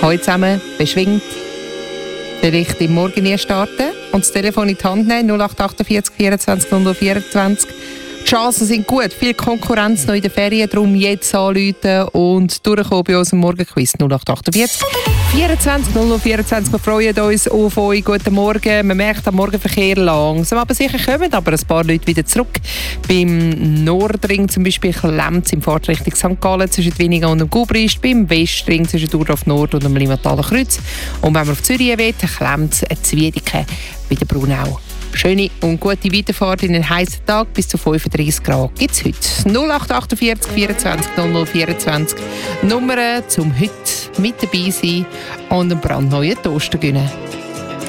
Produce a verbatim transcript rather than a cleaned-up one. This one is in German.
Hallo zusammen, beschwingt. Vielleicht im Morgen erst starten und das Telefon in die Hand nehmen, null acht achtundvierzig vierundzwanzig null null vierundzwanzig. Die Chancen sind gut, viel Konkurrenz noch in den Ferien, darum jetzt anrufen und durchkommen bei unserem Morgenquiz null acht achtundvierzig vierundzwanzig null null vierundzwanzig. Wir freuen uns auf euch. Guten Morgen. Man merkt am Morgenverkehr langsam, aber sicher kommen aber ein paar Leute wieder zurück. Beim Nordring zum Beispiel klemmt es im Fahrtrichtung Sankt Gallen zwischen Winningen und dem Gubrist, beim Westring zwischen Durdorf Nord und dem Limataler Kreuz. Und wenn man auf Zürich will, klemmt es ein Zwiedike bei der Brunau. Schöne und gute Weiterfahrt in einen heißen Tag bis zu fünfunddreißig Grad gibt es heute. null acht achtundvierzig vierundzwanzig null null vierundzwanzig. Nummern zum heute mit dabei sein und einen brandneuen Toaster gönnen.